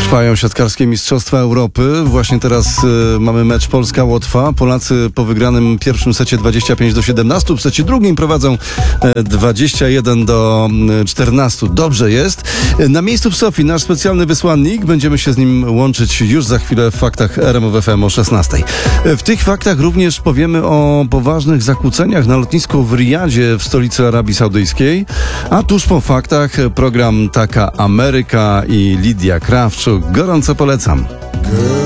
Trwają siatkarskie Mistrzostwa Europy. Właśnie teraz mamy mecz Polska-Łotwa. Polacy po wygranym pierwszym secie 25-17, w secie drugim prowadzą 21-14. Dobrze jest. Na miejscu w Sofii nasz specjalny wysłannik. Będziemy się z nim łączyć już za chwilę w faktach RMF FM o 16. W tych faktach również powiemy o poważnych zakłóceniach na lotnisku w Riyadzie w stolicy Arabii Saudyjskiej. A tuż po faktach program Taka Ameryka i Lidia Krawczuk. Gorąco polecam.